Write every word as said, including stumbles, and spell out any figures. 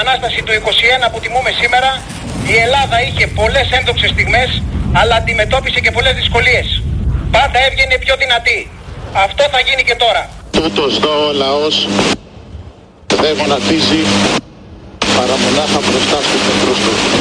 Ανάσταση του είκοσι ένα που τιμούμε σήμερα, η Ελλάδα είχε πολλές ένδοξες στιγμές, αλλά αντιμετώπισε και πολλές δυσκολίες. Πάντα έβγαινε πιο δυνατή. Αυτό θα γίνει και τώρα. Τούτος εδώ ο λαός δεν γονατίζει παρά μονάχα μπροστά στους εχθρούς του.